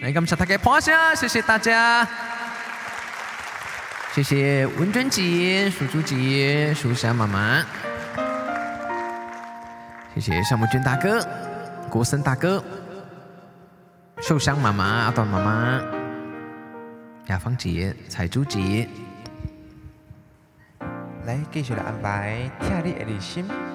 来，感谢大家拍手，谢谢大家。谢谢文娟姐、淑珠姐、淑霞妈妈，谢谢夏木娟大哥、国森大哥、秀香妈妈、阿段妈妈、雅芳姐、彩珠姐。 来，继续来安排听你的心。